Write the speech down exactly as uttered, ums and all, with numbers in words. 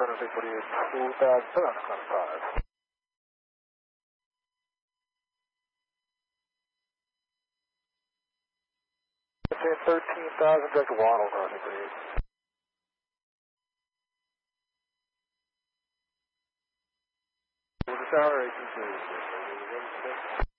currently forty-eight, two thousand on Climb five. thirteen thousand, direct to Waddle, crossing forty-eight. Tower, eighteen thirty-six.